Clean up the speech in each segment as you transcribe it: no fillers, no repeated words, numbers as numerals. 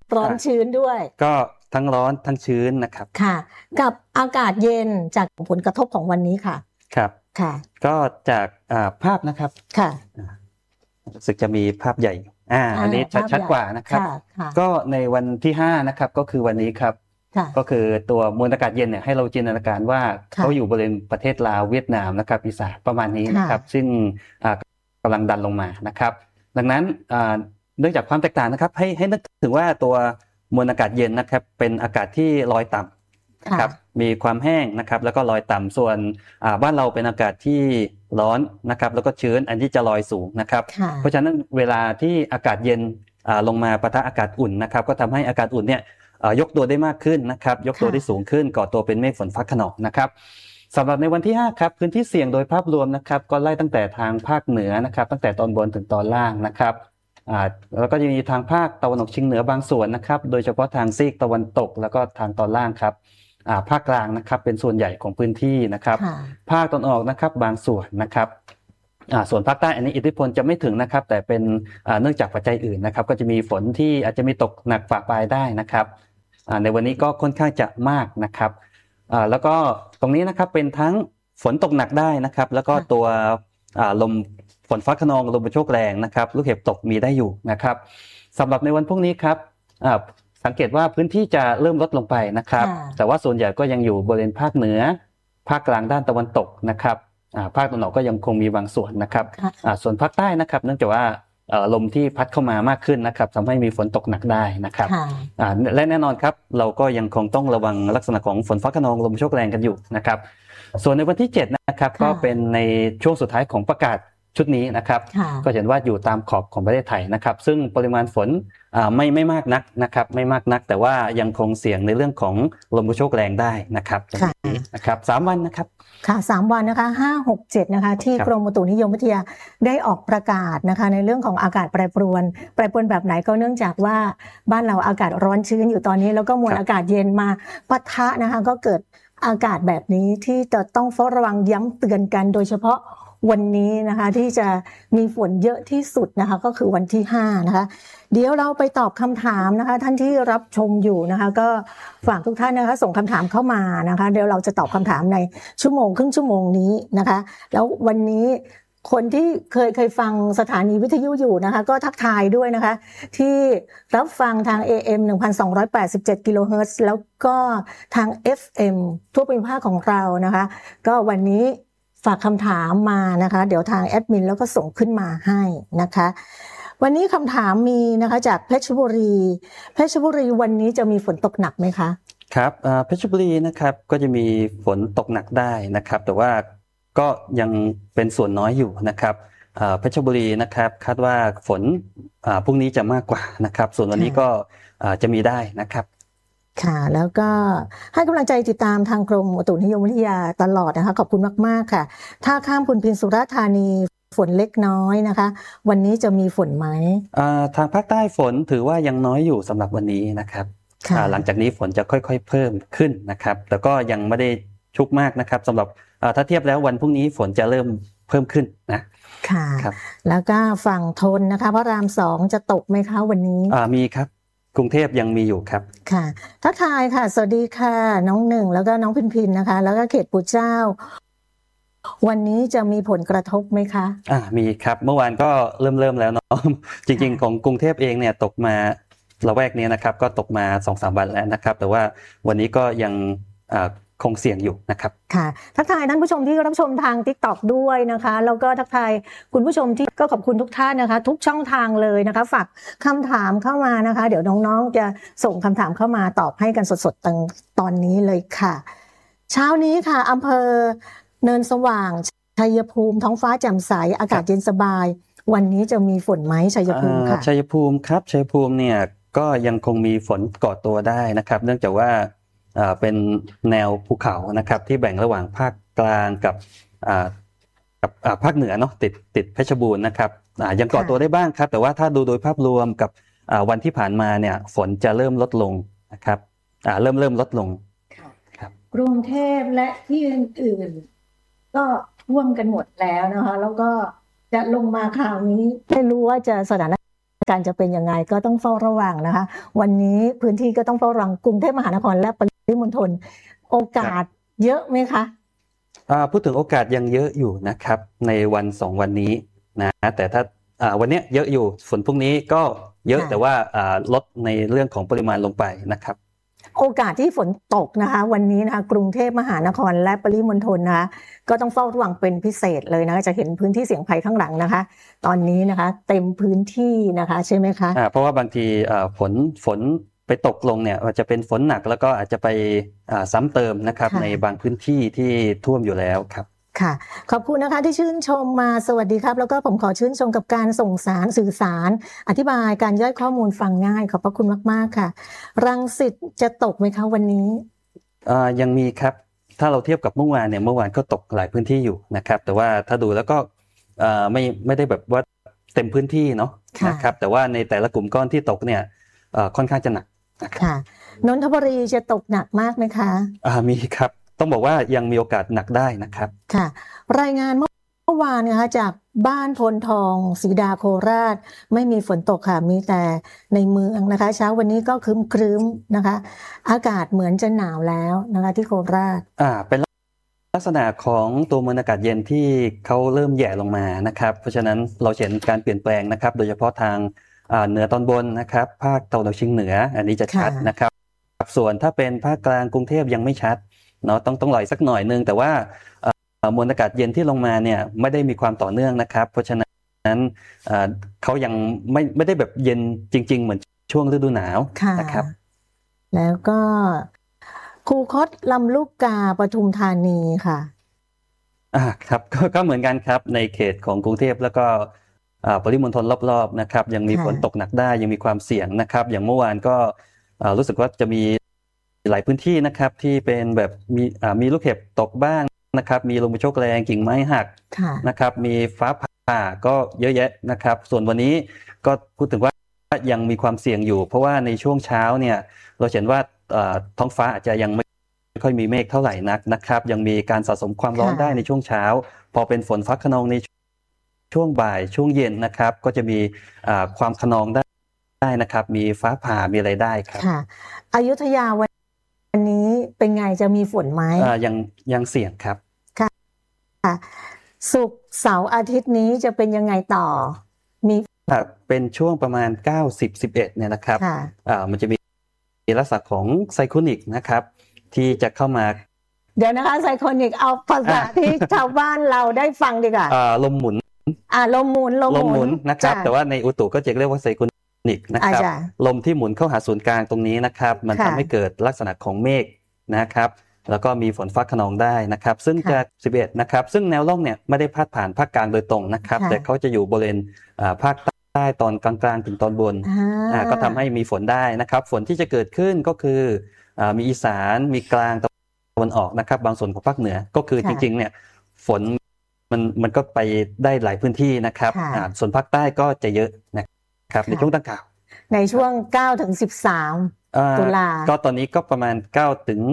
ร้อนชื้นด้วยก็ทั้งร้อนทั้งชื้นนะครับค่ะกับอากาศเย็นจากผลกระทบของวันนี้ค่ะครับค่ะก็จากภาพนะครับค่ะรู้สึกจะมีภาพใหญ่อันนี้ชัดกว่านะครับก็ในวันที่5นะครับก็คือวันนี้ครับก็คือตัวมวลอากาศเย็นเนี่ยให้เราจินตนาการว่าเขาอยู่บริเวณประเทศลาวเวียดนามนะครับอีสานประมาณนี้นะครับซึ่งกำลังดันลงมานะครับดังนั้นเนื่องจากความแตกต่างนะครับให้นึกถึงว่าตัวมวลอากาศเย็นนะครับเป็นอากาศที่ลอยต่ำนะครับมีความแห้งนะครับแล้วก็ลอยต่ำส่วนบ้านเราเป็นอากาศที่ร้อนนะครับแล้วก็ชื้นอันที่จะลอยสูงนะครับเพราะฉะนั้นเวลาที่อากาศเย็นลงมาปะทะอากาศอุ่นนะครับก็ทำให้อากาศอุ่นเนี่ยยกตัวได้มากขึ้นนะครับยกตัวได้สูงขึ้นก่อตัวเป็นเมฆฝนฟ้าคะนองนะครับสำหรับในวันที่5ครับพื้นที่เสี่ยงโดยภาพรวมนะครับก็ไล่ตั้งแต่ทางภาคเหนือนะครับตั้งแต่ตอนบนถึงตอนล่างนะครับแล้วก็จะมีทางภาคตะวันออกเฉียงเหนือบางส่วนนะครับโดยเฉพาะทางซีกตะวันตกแล้วก็ทางตอนล่างครับภาคกลางนะครับเป็นส่วนใหญ่ของพื้นที่นะครับภาคตะวันออกนะครับบางส่วนนะครับส่วนภาคใต้อันนี้อิทธิพลจะไม่ถึงนะครับแต่เป็นเนื่องจากปัจจัยอื่นนะครับก็จะมีฝนที่อาจจะมีตกหนักฝ่าปลายได้นะครับในวันนี้ก็ค่อนข้างจะมากนะครับแล้วก็ตรงนี้นะครับเป็นทั้งฝนตกหนักได้นะครับแล้วก็ตัวลมฝนฟ้าคะนองลมกระโชกแรงนะครับลูกเห็บตกมีได้อยู่นะครับสำหรับในวันพรุ่งนี้ครับสังเกตว่าพื้นที่จะเริ่มลดลงไปนะครับแต่ว่าส่วนใหญ่ก็ยังอยู่บริเวณภาคเหนือภาคกลางด้านตะวันตกนะครับภาคตะวันออกก็ยังคงมีบางส่วนนะครับส่วนภาคใต้นะครับเนื่องจากว่าลมที่พัดเข้ามามากขึ้นนะครับทำให้มีฝนตกหนักได้นะครับและแน่นอนครับเราก็ยังคงต้องระวังลักษณะของฝนฟ้าคะนองลมกระโชกแรงกันอยู่นะครับส่วนในวันที่7นะครับก็เป็นในช่วงสุดท้ายของประกาศชุดนี้นะครับก็เห็นว่าอยู่ตามขอบของประเทศไทยนะครับซึ่งปริมาณฝนไม่มากนักนะครับไม่มากนักแต่ว่ายังคงเสี่ยงในเรื่องของลมกระโชกแรงได้นะครับนะครับ3วันนะครับค่ะ3วันนะคะ5 6 7นะคะที่กรมอุตุนิยมวิทยาได้ออกประกาศนะคะในเรื่องของอากาศแปรปรวนแบบไหนก็เนื่องจากว่าบ้านเราอากาศร้อนชื้นอยู่ตอนนี้แล้วก็มวลอากาศเย็นมาปะทะนะคะก็เกิดอากาศแบบนี้ที่จะต้องเฝ้าระวังย้ำเตือนกันโดยเฉพาะวันนี้นะคะที่จะมีฝนเยอะที่สุดนะคะก็คือวันที่5นะคะเดี๋ยวเราไปตอบคำถามนะคะท่านที่รับชมอยู่นะคะก็ฝากทุกท่านนะคะส่งคำถามเข้ามานะคะเดี๋ยวเราจะตอบคำถามในครึ่งชั่วโมงนี้นะคะแล้ววันนี้คนที่เคยฟังสถานีวิทยุอยู่นะคะก็ทักทายด้วยนะคะที่รับฟังทาง AM 1287 กิโลเฮิรตซ์แล้วก็ทาง FM ทั่วภูมิภาคของเรานะคะก็วันนี้ฝากคำถามมานะคะเดี๋ยวทางแอดมินแล้วก็ส่งขึ้นมาให้นะคะวันนี้คำถามมีนะคะจากเพชรบุรีวันนี้จะมีฝนตกหนักไหมคะครับเพชรบุรีนะครับก็จะมีฝนตกหนักได้นะครับแต่ว่าก็ยังเป็นส่วนน้อยอยู่นะครับเพชรบุรีนะครับคาดว่าฝนพรุ่งนี้จะมากกว่านะครับส่วนวันนี้ก็จะมีได้นะครับค่ะแล้วก็ให้กำลังใจติดตามทางกรมอุตุนิยมวิทยาตลอดนะคะขอบคุณมากๆค่ะถ้าข้ามพุนพินสุราษฎร์ธานีฝนเล็กน้อยนะคะวันนี้จะมีฝนไหมทางภาคใต้ฝนถือว่ายังน้อยอยู่สำหรับวันนี้นะครับหลังจากนี้ฝนจะค่อยๆเพิ่มขึ้นนะครับแต่ก็ยังไม่ได้ชุกมากนะครับสำหรับถ้าเทียบแล้ววันพรุ่งนี้ฝนจะเริ่มเพิ่มขึ้นนะค่ะแล้วก็ฝั่งธนนะคะพระราม2จะตกไหมคะวันนี้มีครับกรุงเทพยังมีอยู่ครับค่ะทักทายค่ะสวัสดีค่ะน้องหนึ่งแล้วก็น้องพินนะคะแล้วก็เขตปู่เจ้าวันนี้จะมีผลกระทบไหมคะมีครับเมื่อวานก็เริ่มแล้วเนาะจริงๆของกรุงเทพเองเนี่ยตกมาละแวกนี้นะครับก็ตกมา 2-3 วันแล้วนะครับแต่ว่าวันนี้ก็ยังคงเสี่ยงอยู่นะครับค่ะทักทายท่านผู้ชมที่รับชมทาง TikTok ด้วยนะคะแล้วก็ทักทายคุณผู้ชมที่ก็ขอบคุณทุกท่านนะคะทุกช่องทางเลยนะคะฝากคำถามเข้ามานะคะเดี๋ยวน้องๆจะส่งคำถามเข้ามาตอบให้กันสดๆตอนนี้เลยค่ะเช้านี้ค่ะอำเภอเนินสว่างชัยภูมิท้องฟ้าแจ่มใสอากาศเย็นสบายวันนี้จะมีฝนไหมชัยภูมิค่ะชัยภูมิครับชัยภูมิเนี่ยก็ยังคงมีฝนก่อตัวได้นะครับเนื่องจากว่าเป็นแนวภูเขานะครับที่แบ่งระหว่างภาคกลางกับภาคเหนือเนาะติดเพชรบูรณ์นะครับยังก่อตัวได้บ้างครับแต่ว่าถ้าดูโดยภาพรวมกับวันที่ผ่านมาเนี่ยฝนจะเริ่มลดลงนะครับเริ่มลดลงครับกรุงเทพและที่อื่นๆก็ท่วมกันหมดแล้วนะคะแล้วก็จะลงมาคราวนี้ไม่รู้ว่าจะสถานการจะเป็นยังไงก็ต้องเฝ้าระวังนะคะวันนี้พื้นที่ก็ต้องเฝ้าระวังกรุงเทพมหานครและปริมณฑลโอกาสเยอะไหมคะพูดถึงโอกาสยังเยอะอยู่นะครับในวัน2วันนี้นะแต่ถ้าวันนี้เยอะอยู่ฝนพรุ่งนี้ก็เยอะแต่ว่าลดในเรื่องของปริมาณลงไปนะครับโอกาสที่ฝนตกนะคะวันนี้นะคะกรุงเทพมหานครและปริมณฑลนะคะก็ต้องเฝ้าระวังเป็นพิเศษเลยนะคะจะเห็นพื้นที่เสี่ยงภัยข้างหลังนะคะตอนนี้นะคะเต็มพื้นที่นะคะใช่ไหมคะเพราะว่าบางทีฝนไปตกลงเนี่ยจะเป็นฝนหนักแล้วก็อาจจะไปซ้ำเติมนะครับในบางพื้นที่ที่ท่วมอยู่แล้วครับค่ะขอบคุณนะคะที่ชื่นชมมาสวัสดีครับแล้วก็ผมขอชื่นชมกับการส่งสารสื่อสารอธิบายการย่อยข้อมูลฟังง่ายขอบพระคุณมากๆค่ะรังสิตจะตกไหมคะวันนี้ยังมีครับถ้าเราเทียบกับเมื่อวานเนี่ยเมื่อวานก็ตกหลายพื้นที่อยู่นะครับแต่ว่าถ้าดูแล้วก็ไม่ได้แบบว่าเต็มพื้นที่เนาะนะครับแต่ว่าในแต่ละกลุ่มก้อนที่ตกเนี่ยค่อนข้างจะหนักค่ะนนทบุรีจะตกหนักมากไหมคะมีครับต้องบอกว่ายังมีโอกาสหนักได้นะครับค่ะรายงานเมื่อวานนะคะจากบ้านพลทองศรีดาโคราชไม่มีฝนตกค่ะมีแต่ในเมืองนะคะเช้าวันนี้ก็ครึ้มๆนะคะอากาศเหมือนจะหนาวแล้วนะคะที่โคราชเป็นลักษณะของตัวมวลอากาศเย็นที่เขาเริ่มแย่ลงมานะครับเพราะฉะนั้นเราเห็นการเปลี่ยนแปลงนะครับโดยเฉพาะทางเหนือตอนบนนะครับภาคตะวันออกเฉียงเหนืออันนี้จะชัดนะครับส่วนถ้าเป็นภาคกลางกรุงเทพยังไม่ชัดเนาะต้องรออีกสักหน่อยนึงแต่ว่ามวลอากาศเย็นที่ลงมาเนี่ยไม่ได้มีความต่อเนื่องนะครับเพราะฉะนั้นเขายังไม่ได้แบบเย็นจริงๆเหมือนช่วงฤดูหนาวนะครับแล้วก็คูคตลำลูกกาปทุมธานีค่ะครับก็เหมือนกันครับในเขตของกรุงเทพแล้วก็ปริมณฑลรอบๆนะครับยังมีฝนตกหนักได้ยังมีความเสี่ยงนะครับอย่างเมื่อวานก็รู้สึกว่าจะมีหลายพื้นที่นะครับที่เป็นแบบมีลูกเห็บตกบ้างนะครับมีลมกระโชกแรงกิ่งไม้หักนะครับมีฟ้าผ่าก็เยอะแยะนะครับส่วนวันนี้ก็พูดถึงว่ายังมีความเสี่ยงอยู่เพราะว่าในช่วงเช้าเนี่ยเราเห็นว่าท้องฟ้าอาจจะยังไม่ค่อยมีเมฆเท่าไหร่นักนะครับยังมีการสะสมความร้อนได้ในช่วงเช้าพอเป็นฝนฟ้าคะนองในช่วงบ่ายช่วงเย็นนะครับก็จะมีความคะนองได้นะครับมีฟ้าผ่ามีอะไรได้ครับอยุธยาวันนี้เป็นไงจะมีฝนไหมยังเสี่ยงครับค่ะศุกร์เสาร์อาทิตย์นี้จะเป็นยังไงต่อมีเป็นช่วงประมาณ90-11เนี่ยนะครับมันจะมีลักษณะของไซโคนิกนะครับที่จะเข้ามาเดี๋ยวนะคะไซโคนิกเอาภาษาที่ชาวบ้านเราได้ฟังดีกว่าลมหมุนลมหมุนนะครับแต่ว่าในอุตุก็จะเรียกว่าไซโคนิกนะครับลมที่หมุนเข้าหาศูนย์กลางตรงนี้นะครับมันทำให้เกิดลักษณะของเมฆนะครับแล้วก็มีฝนฟ้าคะนองได้นะครับซึ่งจะ11นะครับซึ่งแนวร่องเนี่ยไม่ได้พาดผ่านภาคกลางโดยตรงนะครับแต่เขาจะอยู่บริเวณภาคใต้ตอนกลางๆถึงตอนบนก็ทำให้มีฝนได้นะครับฝนที่จะเกิดขึ้นก็คือมีอีสานมีกลางตะวันออกนะครับบางส่วนของภาคเหนือก็คือจริงๆเนี่ยฝนมันก็ไปได้หลายพื้นที่นะครับส่วนภาคใต้ก็จะเยอะนะครับในช่วงดังกล่าวในช่วง9 ถึง 13ตุลาก็ตอนนี้ก็ประมาณ9 ถึง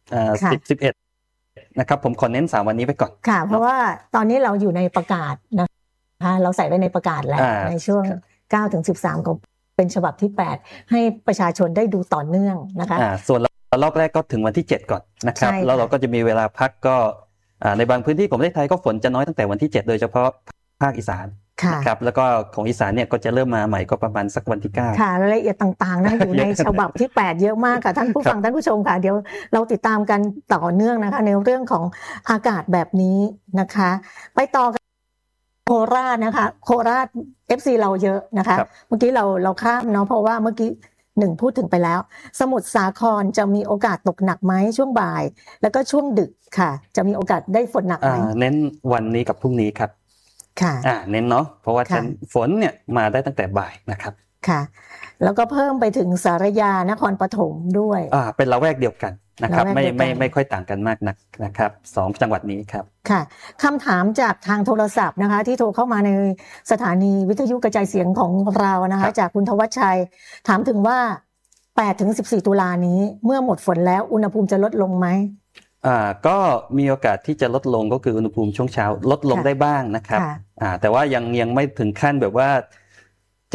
11นะครับผมขอเน้น3วันนี้ไปก่อนค่ะเพราะว่าตอนนี้เราอยู่ในประกาศนะคะเราใส่ไว้ในประกาศแล้วในช่วง9 ถึง 13ก็เป็นฉบับที่8ให้ประชาชนได้ดูต่อเนื่องนะคะส่วนรอบแรกก็ถึงวันที่7ก่อนนะครับแล้วเราก็จะมีเวลาพักก็ในบางพื้นที่ของประเทศไทยก็ฝนจะน้อยตั้งแต่วันที่7โดยเฉพาะภาคอีสานนะครับแล้วก็ของอีสานเนี่ยก็จะเริ่มมาใหม่ก็ประมาณสักวันที่9 ค่ะรายละเอียดต่างๆนะอยู่ในฉบับที่8เยอะมากค่ะท่านผู้ฟังท่านผู้ชมค่ะเดี๋ยวเราติดตามกันต่อเนื่องนะคะในเรื่องของอากาศแบบนี้นะคะไปต่อกันโคราชนะคะโคราช FC เราเยอะนะคะเมื่อกี้เราข้ามเนาะเพราะว่าเมื่อกี้1พูดถึงไปแล้วสมุทรสาครจะมีโอกาสตกหนักไหมช่วงบ่ายแล้วก็ช่วงดึกค่ะจะมีโอกาสได้ฝนหนักไหมเน้นวันนี้กับพรุ่งนี้ครับค่ะเน้นเนาะเพราะว่าฝนเนี่ยมาได้ตั้งแต่บ่ายนะครับค่ะแล้วก็เพิ่มไปถึงสารยานครปฐมด้วยเป็นละแวกเดียวกันนะครับไม่ค่อยต่างกันมากนักนะครับ2จังหวัดนี้ครับค่ะคำถามจากทางโทรศัพท์นะคะที่โทรเข้ามาในสถานีวิทยุกระจายเสียงของเรานะคะจากคุณธวัชชัยถามถึงว่า8 ถึง 14ตุลานี้เมื่อหมดฝนแล้วอุณหภูมิจะลดลงไหมก็มีโอกาสที่จะลดลงก็คืออุณหภูมิช่วงเช้าลดลงได้บ้างนะครับแต่ว่ายังไม่ถึงขั้นแบบว่าจะแบบ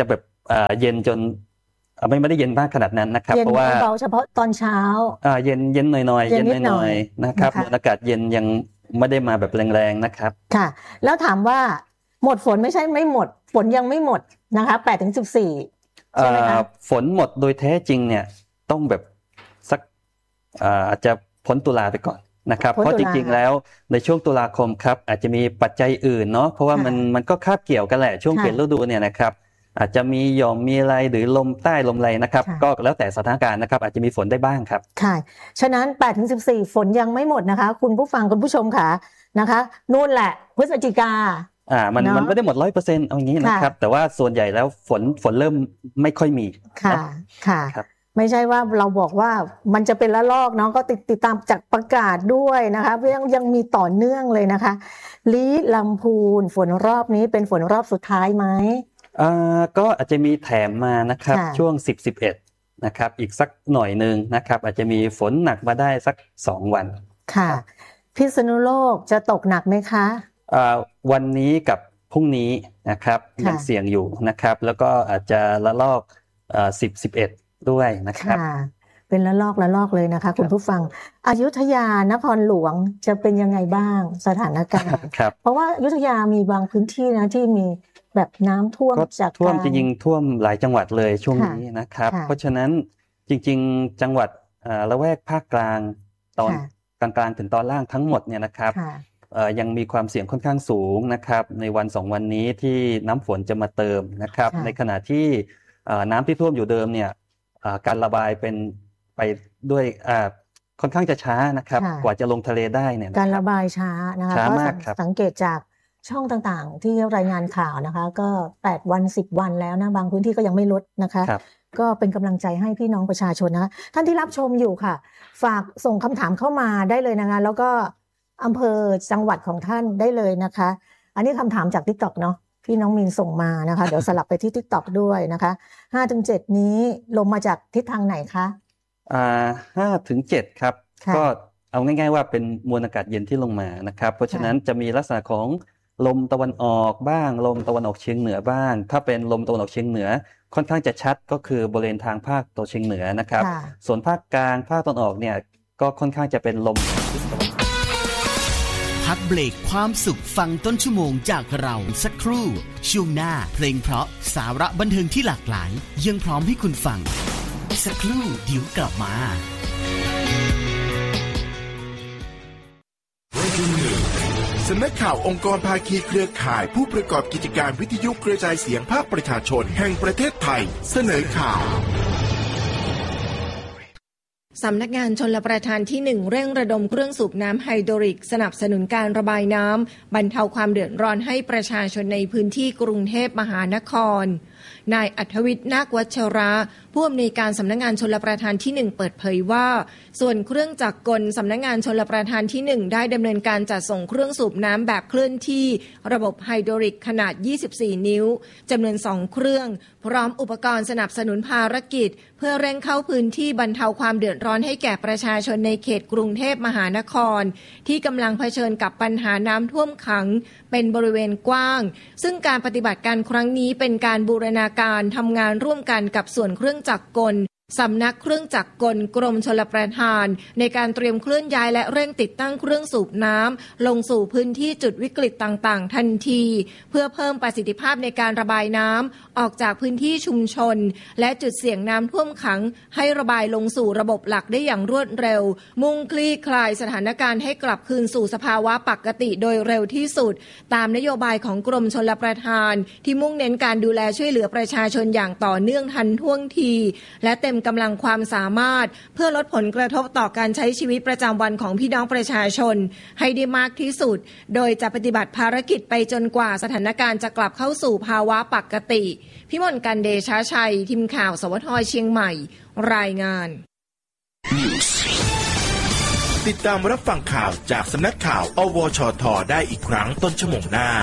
เย็นจนไม่ได้เย็นมากขนาดนั้นนะครับเพราะว่าเบาเฉพาะตอนเช้าเย็นหน่อยๆเย็นหน่อยๆนะครับมวลอากาศเย็นยังไม่ได้มาแบบแรงๆนะครับค่ะแล้วถามว่าหมดฝนไม่ใช่ไม่หมดฝนยังไม่หมดนะคะ8-14ใช่ไหมคะฝนหมดโดยแท้จริงเนี่ยต้องแบบสักอาจจะพ้นตุลาไปก่อนนะครับเพราะจริงๆแล้วในช่วงตุลาคมครับอาจจะมีปัจจัยอื่นเนาะเพราะว่ามันก็คาบเกี่ยวกันแหละช่วงเปลี่ยนฤดูเนี่ยนะครับอาจจะมีหย่อมมีอะไรหรือลมใต้ลมไรนะครับก็แล้วแต่สถานการณ์นะครับอาจจะมีฝนได้บ้างครับค่ะฉะนั้น8-14ฝนยังไม่หมดนะคะคุณผู้ฟังคุณผู้ชมค่ะนะคะนู่นแหละพฤศจิกามันไม่ได้หมด 100% เอาอย่างนี้นะครับแต่ว่าส่วนใหญ่แล้วฝนเริ่มไม่ค่อยมีค่ะไม่ใช่ว่าเราบอกว่ามันจะเป็นละลอกเนาะก็ติดตามจากประกาศด้วยนะคะยังมีต่อเนื่องเลยนะคะลี้ลำพูนฝนรอบนี้เป็นฝนรอบสุดท้ายไหมก็อาจจะมีแถมมานะครับช่วง10-11นะครับอีกสักหน่อยนึงนะครับอาจจะมีฝนหนักมาได้สัก2วันค่ะพิษณุโลกจะตกหนักไหมคะวันนี้กับพรุ่งนี้นะครับยังเสี่ยงอยู่นะครับแล้วก็อาจจะละลอก10-11ด้วยนะครับเป็นละลอกเลยนะคะคุณผู้ฟังอยุธยานครหลวงจะเป็นยังไงบ้างสถานการณ์เพราะว่าอยุธยามีบางพื้นที่นะที่มีแบบน้ำท่วมจากท่วมจริงๆท่วมหลายจังหวัดเลยช่วงนี้นะครับเพราะฉะนั้นจริงๆจังหวัดละแวกภาคกลางตอนกลางๆถึงตอนล่างทั้งหมดเนี่ยนะครับยังมีความเสี่ยงค่อนข้างสูงนะครับในวัน2วันนี้ที่น้ำฝนจะมาเติมนะครับในขณะที่น้ำที่ท่วมอยู่เดิมเนี่ยการระบายเป็นไปด้วยค่อนข้างจะช้านะครับกว่าจะลงทะเลได้เนี่ยการระบายช้านะคะช้ามากครับสังเกตจากช่องต่างๆที่รายงานข่าวนะคะก็8วัน10วันแล้วนะบางพื้นที่ก็ยังไม่ลดนะคะก็เป็นกำลังใจให้พี่น้องประชาชนนะท่านที่รับชมอยู่ค่ะฝากส่งคำถามเข้ามาได้เลยนะคะแล้วก็อำเภอจังหวัดของท่านได้เลยนะคะอันนี้คำถามจาก TikTok เนาะพี่น้องมินส่งมานะคะเดี๋ยวสลับไปที่ TikTok ด้วยนะคะ 5-7 นี้ลมมาจากทิศทางไหนคะ 5-7 ครับก็เอาง่ายๆว่าเป็นมวลอากาศเย็นที่ลงมานะครับเพราะฉะนั้นจะมีลักษณะของลมตะวันออกบ้างลมตะวันออกเฉียงเหนือบ้างถ้าเป็นลมตะวันออกเฉียงเหนือค่อนข้างจะชัดก็คือบริเวณทางภาคตะวันออกเฉียงเหนือนะครับส่วนภาคกลางภาคตะวันออกเนี่ยก็ค่อนข้างจะเป็นลมพักเบรกความสุขฟังต้นชั่วโมงจากเราสักครู่ช่วงหน้าเพลงเพราะสาระบันเทิงที่หลากหลายยังพร้อมให้คุณฟังสักครู่เดี๋ยวกลับมาสำนักข่าวองค์กรภาคีเครือข่ายผู้ประกอบกิจการวิทยุกระจายเสียงภาคประชาชนแห่งประเทศไทยเสนอข่าวสำนักงานชลประทานที่1เร่งระดมเครื่องสูบน้ำไฮดรอลิกสนับสนุนการระบายน้ำบรรเทาความเดือดร้อนให้ประชาชนในพื้นที่กรุงเทพมหานครนายอัธวิทย์นาควัชระผู้อำนวยการสำนักงานชลประทานที่1เปิดเผยว่าส่วนเครื่องจักรกลสำนักงานชลประทานที่1ได้ดำเนินการจัดส่งเครื่องสูบน้ำแบบเคลื่อนที่ระบบไฮดรอลิกขนาด24นิ้วจำนวน2เครื่องพร้อมอุปกรณ์สนับสนุนภารกิจเพื่อเร่งเข้าพื้นที่บรรเทาความเดือดร้อนให้แก่ประชาชนในเขตกรุงเทพมหานครที่กำลังเผชิญกับปัญหาน้ำท่วมขังเป็นบริเวณกว้างซึ่งการปฏิบัติการครั้งนี้เป็นการบูรณาการทำงานร่วมกันกับส่วนเครื่องจักรกลสำนักเครื่องจักรกลกรมชลประทานในการเตรียมเคลื่อนย้ายและเร่งติดตั้งเครื่องสูบน้ำลงสู่พื้นที่จุดวิกฤตต่างๆทันทีเพื่อเพิ่มประสิทธิภาพในการระบายน้ำออกจากพื้นที่ชุมชนและจุดเสี่ยงน้ำท่วมขังให้ระบายลงสู่ระบบหลักได้อย่างรวดเร็วมุ่งคลี่คลายสถานการณ์ให้กลับคืนสู่สภาวะปกติโดยเร็วที่สุดตามนโยบายของกรมชลประทานที่มุ่งเน้นการดูแลช่วยเหลือประชาชนอย่างต่อเนื่องทันท่วงทีและเต็มกำลังความสามารถเพื่อลดผลกระทบต่อการใช้ชีวิตประจำวันของพี่น้องประชาชนให้ได้มากที่สุดโดยจะปฏิบัติภารกิจไปจนกว่าสถานการณ์จะกลับเข้าสู่ภาวะปกติพิมลกันเดชาชัยทีมข่าวสวทเชียงใหม่รายงานติดตามรับฟังข่าวจากสำนักข่าวอวชท.ได้อีกครั้งต้นชั่วโมงหน้า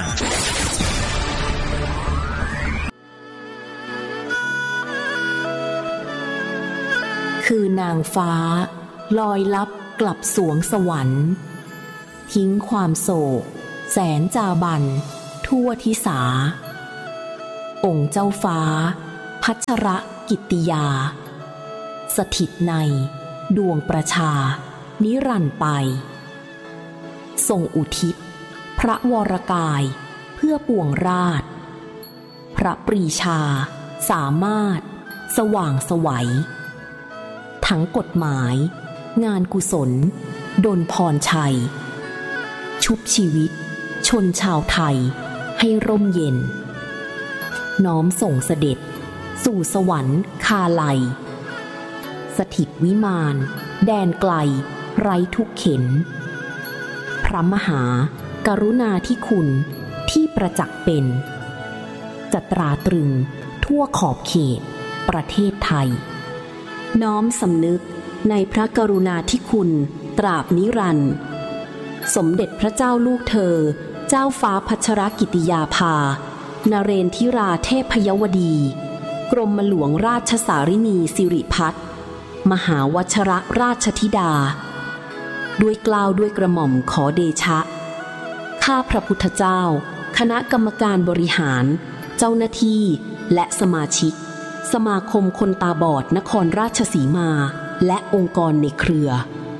คือนางฟ้าลอยลับกลับสวงสวรรค์ทิ้งความโศกแสนจาบันทั่วทิสาองค์เจ้าฟ้าพัชรกิตติยาสถิตในดวงประชานิรันดร์ไปทรงอุทิศพระวรกายเพื่อปวงราชพระปรีชาสามารถสว่างไสวทั้งกฎหมายงานกุศลดลพรชัยชุบชีวิตชนชาวไทยให้ร่มเย็นน้อมส่งเสด็จสู่สวรรค์คาลัยสถิตวิมานแดนไกลไร้ทุกเข็ญพระมหากรุณาธิคุณที่ประจักษ์เป็นจะตราตรึงทั่วขอบเขตประเทศไทยน้อมสำนึกในพระกรุณาธิคุณตราบนิรันดร์สมเด็จพระเจ้าลูกเธอเจ้าฟ้าพัชรกิติยาภานเรนทิราเทพยวดีกรมหลวงราชสารินีสิริพัฒน์มหาวชรราชธิดาด้วยเกล้าด้วยกระหม่อมขอเดชะข้าพระพุทธเจ้าคณะกรรมการบริหารเจ้าหน้าที่และสมาชิกสมาคมคนตาบอดนครราชสีมาและองค์กรในเครือ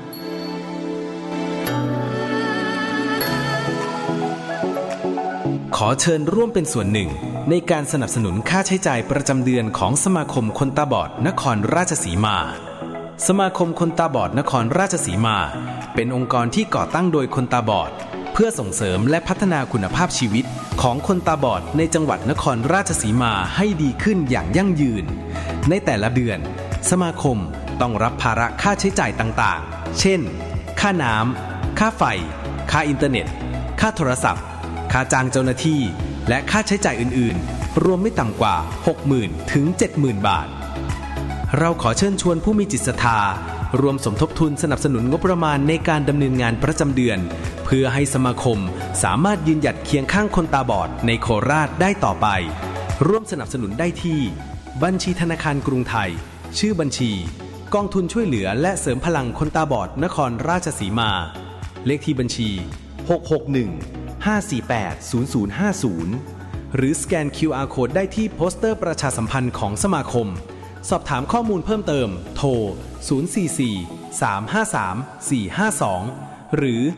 ขอเชิญร่วมเป็นส่วนหนึ่งในการสนับสนุนค่าใช้จ่ายประจำเดือนของสมาคมคนตาบอดนครราชสีมาสมาคมคนตาบอดนครราชสีมาเป็นองค์กรที่ก่อตั้งโดยคนตาบอดเพื่อส่งเสริมและพัฒนาคุณภาพชีวิตของคนตาบอดในจังหวัดนครราชสีมาให้ดีขึ้นอย่างยั่งยืนในแต่ละเดือนสมาคมต้องรับภาระค่าใช้จ่ายต่างๆเช่นค่าน้ำค่าไฟค่าอินเทอร์เน็ตค่าโทรศัพท์ค่าจ้างเจ้าหน้าที่และค่าใช้จ่ายอื่นๆรวมไม่ต่ำกว่า 60,000 ถึง 70,000 บาทเราขอเชิญชวนผู้มีจิตศรัทธารวมสมทบทุนสนับสนุนงบประมาณในการดำเนินงานประจำเดือนเพื่อให้สมาคมสามารถยืนหยัดเคียงข้างคนตาบอดในโคราชได้ต่อไปร่วมสนับสนุนได้ที่บัญชีธนาคารกรุงไทยชื่อบัญชีกองทุนช่วยเหลือและเสริมพลังคนตาบอดนครราชสีมาเลขที่บัญชี661-548-0050หรือสแกน QR Code ได้ที่โปสเตอร์ประชาสัมพันธ์ของสมาคมสอบถามข้อมูลเพิ่มเติมโทร044-353-452หรือ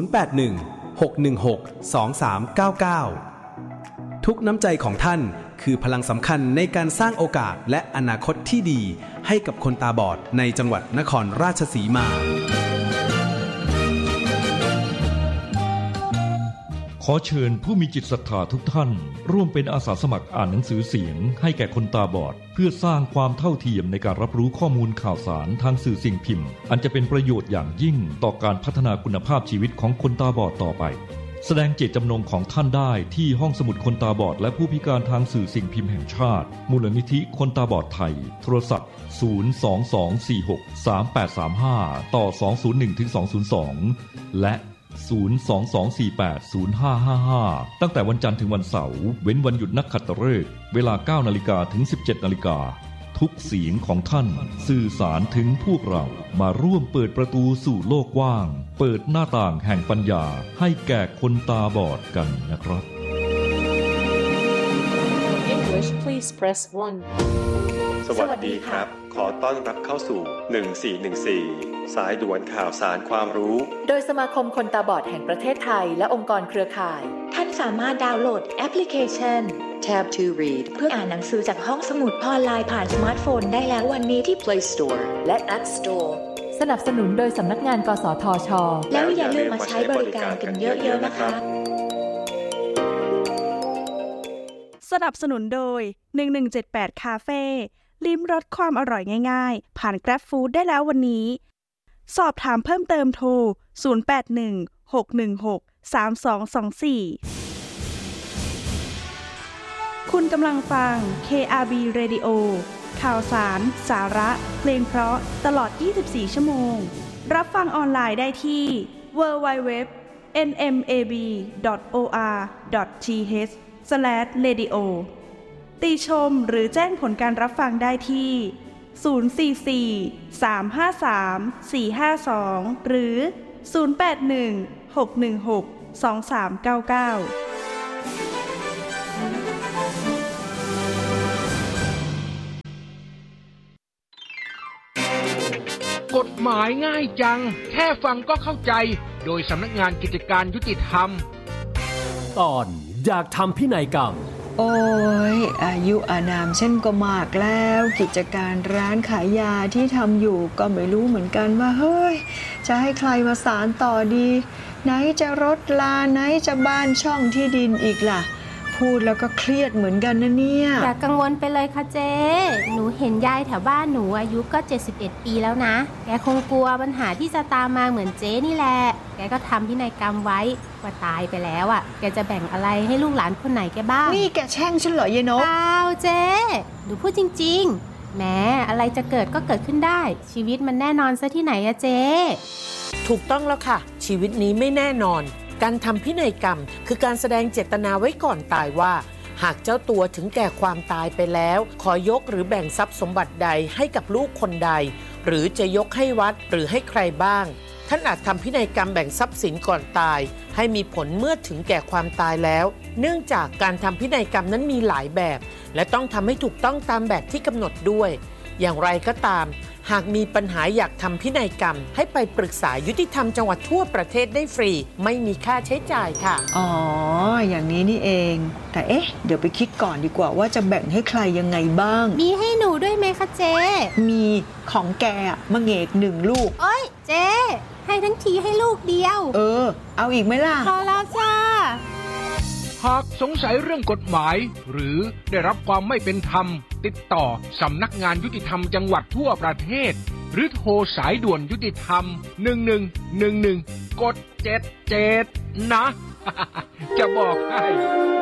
081-616-2399ทุกน้ำใจของท่านคือพลังสำคัญในการสร้างโอกาสและอนาคตที่ดีให้กับคนตาบอดในจังหวัดนครราชสีมาขอเชิญผู้มีจิตศรัทธาทุกท่านร่วมเป็นอาสาสมัครอ่านหนังสือเสียงให้แก่คนตาบอดเพื่อสร้างความเท่าเทียมในการรับรู้ข้อมูลข่าวสารทางสื่อสิ่งพิมพ์อันจะเป็นประโยชน์อย่างยิ่งต่อการพัฒนาคุณภาพชีวิตของคนตาบอดต่อไปแสดงเจตจำนงของท่านได้ที่ห้องสมุดคนตาบอดและผู้พิการทางสื่อสิ่งพิมพ์แห่งชาติมูลนิธิคนตาบอดไทยโทรศัพท์022463835ต่อ201-202และ022480555ตั้งแต่วันจันทร์ถึงวันเสาร์เว้นวันหยุดนักขัตฤกษ์เวลา 9:00 นถึง 17:00 นทุกเสียงของท่านสื่อสารถึงพวกเรามาร่วมเปิดประตูสู่โลกกว้างเปิดหน้าต่างแห่งปัญญาให้แก่คนตาบอดกันนะครับ English please press 1 สวัสดีครับขอต้อนรับเข้าสู่1414สายด่วนข่าวสารความรู้โดยสมาคมคนตาบอดแห่งประเทศไทยและองค์กรเครือข่ายท่านสามารถดาวน์โหลดแอปพลิเคชัน Tab to Read เพื่ออ่านหนังสือจากห้องสมุดออนไลน์ผ่านสมาร์ทโฟนได้แล้ววันนี้ที่ Play Store และ App Store สนับสนุนโดยสำนักงานกสทช. แล้วอย่าลืมมาใช้บริการกันเยอะๆนะคะสนับสนุนโดย1178คาเฟ่ลิ้มรสความอร่อยง่ายๆผ่าน Grab Food ได้แล้ววันนี้สอบถามเพิ่มเติมโทร0816163224คุณกำลังฟัง KRB Radio ข่าวสารสาระเพลงเพราะตลอด24ชั่วโมงรับฟังออนไลน์ได้ที่ www.nmab.or.th/radio ติชมหรือแจ้งผลการรับฟังได้ที่044-353-452หรือ081-616-2399 กฎหมายง่ายจังแค่ฟังก็เข้าใจโดยสำนักงานกิจการยุติธรรมตอนอยากทำพินัยกรรมโอ้ยอายุอานามเช่นก็มากแล้วกิจการร้านขายยาที่ทำอยู่ก็ไม่รู้เหมือนกันว่าเฮ้ยจะให้ใครมาสานต่อดีไหนจะรถลาไหนจะบ้านช่องที่ดินอีกล่ะพูดแล้วก็เครียดเหมือนกันนะเนี่ยอย่ากังวลไปเลยค่ะเจ๊หนูเห็นยายแถวบ้านหนูอายุก็71ปีแล้วนะแกคงกลัวปัญหาที่จะตามมาเหมือนเจ๊นี่แหละแกก็ทำพินัยกรรมไว้ว่าตายไปแล้วอ่ะแกจะแบ่งอะไรให้ลูกหลานคนไหนแกบ้างนี่แกแช่งฉันเหรอยายนกเปล่าเจ๊หนูพูดจริงๆแม้อะไรจะเกิดก็เกิดขึ้นได้ชีวิตมันแน่นอนซะที่ไหนอะเจ๊ถูกต้องแล้วค่ะชีวิตนี้ไม่แน่นอนการทำพินัยกรรมคือการแสดงเจตนาไว้ก่อนตายว่าหากเจ้าตัวถึงแก่ความตายไปแล้วขอยกหรือแบ่งทรัพย์สมบัติใดให้กับลูกคนใดหรือจะยกให้วัดหรือให้ใครบ้างท่านอาจทำพินัยกรรมแบ่งทรัพย์สินก่อนตายให้มีผลเมื่อถึงแก่ความตายแล้วเนื่องจากการทำพินัยกรรมนั้นมีหลายแบบและต้องทำให้ถูกต้องตามแบบที่กำหนดด้วยอย่างไรก็ตามหากมีปัญหาอยากทำพินัยกรรมให้ไปปรึกษายุติธรรมจังหวัดทั่วประเทศได้ฟรีไม่มีค่าใช้จ่ายค่ะอ๋ออย่างนี้นี่เองแต่เดี๋ยวไปคิดก่อนดีกว่าว่าจะแบ่งให้ใครยังไงบ้างมีให้หนูด้วยไหมคะเจ๊มีของแกมะเงก1 ลูกเอ้ยเจ๊ให้ทั้งทีให้ลูกเดียวเอาอีกไหมล่ะพอแล้วจ้าหากสงสัยเรื่องกฎหมายหรือได้รับความไม่เป็นธรรมติดต่อสำนักงานยุติธรรมจังหวัดทั่วประเทศหรือโทรสายด่วนยุติธรรม1111กด77นะ จะบอกให้